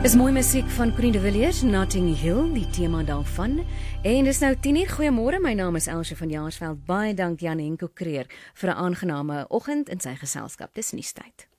Is mooi musiek van Connie de Villiers, Notting Hill, die tema daarvan. En dis nou 10:00, goeiemôre, my naam is Elsje van Jaarsveld. Baie dank Jan Henko Kreer vir 'n aangename oggend in sy geselskap. Dis nuustyd.